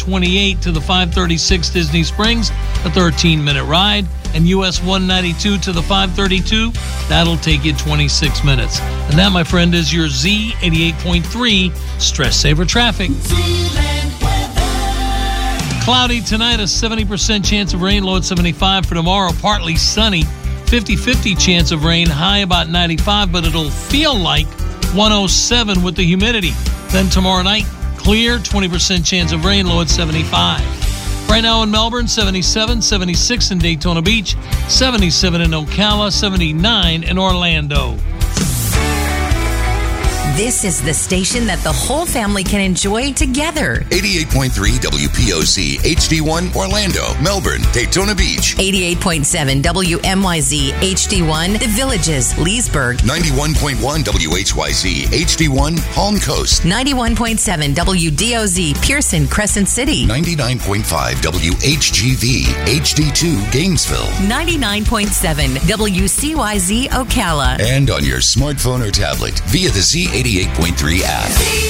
28 to the 536 Disney Springs, a 13-minute ride. And US 192 to the 532, that'll take you 26 minutes. And that, my friend, is your Z88.3 Stress Saver Traffic. Cloudy tonight, a 70% chance of rain, low at 75. For tomorrow, partly sunny, 50-50 chance of rain, high about 95, but it'll feel like 107 with the humidity. Then tomorrow night, clear, 20% chance of rain, low at 75. Right now in Melbourne, 77, 76 in Daytona Beach, 77 in Ocala, 79 in Orlando. This is the station that the whole family can enjoy together. 88.3 WPOC HD1 Orlando, Melbourne, Daytona Beach. 88.7 WMYZ HD1 The Villages, Leesburg. 91.1 WHYZ HD1 Palm Coast. 91.7 WDOZ Pearson, Crescent City. 99.5 WHGV HD2 Gainesville. 99.7 WCYZ Ocala. And on your smartphone or tablet via the Z88.3 app.